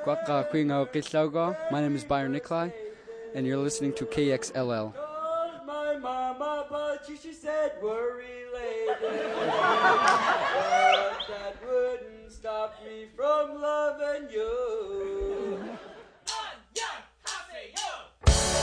My name is Byron Nikolai, and you're listening to KXLL. My mama, but she said worry late.